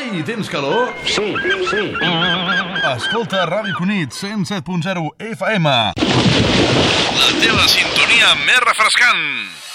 Ei, tens calor? Sí. Escolta Ràdio Cunit, 107.0 FM. La teva sintonia més refrescant.